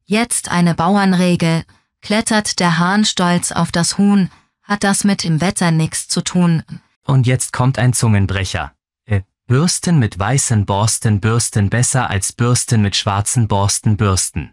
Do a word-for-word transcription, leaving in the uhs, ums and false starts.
Jetzt eine Bauernregel, klettert der Hahn stolz auf das Huhn, hat das mit dem Wetter nichts zu tun. Und jetzt kommt ein Zungenbrecher. Äh, Bürsten mit weißen Borsten bürsten besser als Bürsten mit schwarzen Borsten bürsten.